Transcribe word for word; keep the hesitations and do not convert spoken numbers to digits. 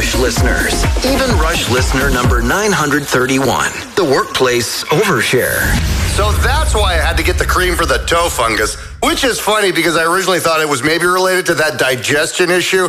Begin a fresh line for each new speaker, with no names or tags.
Rush listeners. Even Rush listener number nine hundred thirty-one. The workplace overshare.
So that's why I had to get the cream for the toe fungus, which is funny because I originally thought it was maybe related to that digestion issue.